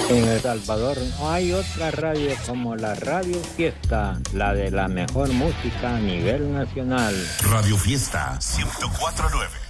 En El Salvador no hay otra radio como la Radio Fiesta, la de la mejor música a nivel nacional. Radio Fiesta 104.9.